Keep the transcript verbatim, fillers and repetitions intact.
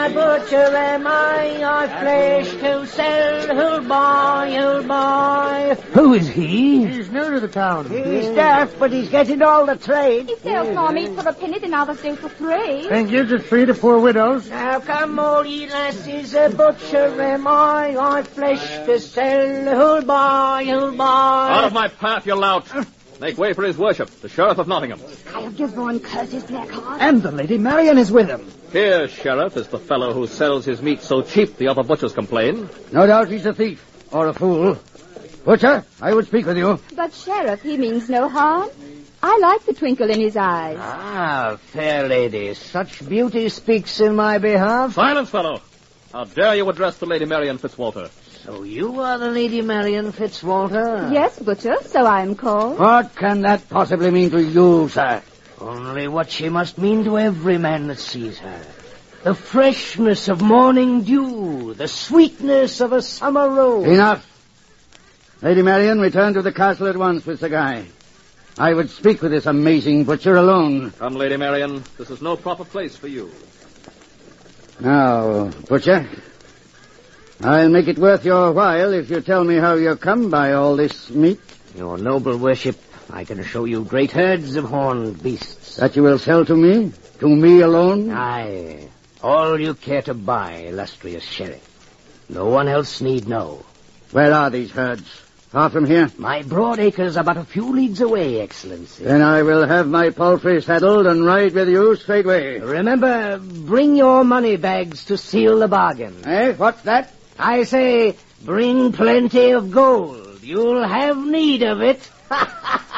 a butcher am I, I've flesh to sell, who'll buy, who'll buy. Who is he? He's new to the town. He's deaf, but he's getting all the trade. He sells more meat for a penny than others do for three. And gives it free to poor widows. Now come all ye lasses, a butcher am I, I've flesh to sell, who'll buy, who'll buy. Out of my path, you lout. Make way for his worship, the Sheriff of Nottingham. I'll give one curse his black heart. And the Lady Marian is with him. Here, Sheriff, is the fellow who sells his meat so cheap the other butchers complain. No doubt he's a thief or a fool. Butcher, I would speak with you. But, Sheriff, he means no harm. I like the twinkle in his eyes. Ah, fair lady, such beauty speaks in my behalf. Silence, fellow. How dare you address the Lady Marian Fitzwalter? So you are the Lady Marian Fitzwalter? Yes, Butcher, so I am called. What can that possibly mean to you, sir? Only what she must mean to every man that sees her. The freshness of morning dew, the sweetness of a summer rose. Enough. Lady Marian, return to the castle at once with the guy. I would speak with this amazing butcher alone. Come, Lady Marian, this is no proper place for you. Now, butcher, I'll make it worth your while if you tell me how you come by all this meat. Your noble worship, I can show you great herds of horned beasts. That you will sell to me? To me alone? Aye. All you care to buy, illustrious sheriff. No one else need know. Where are these herds? Far from here? My broad acres are but a few leagues away, Excellency. Then I will have my palfrey saddled and ride with you straightway. Remember, bring your money bags to seal the bargain. Eh? What's that? I say, bring plenty of gold. You'll have need of it.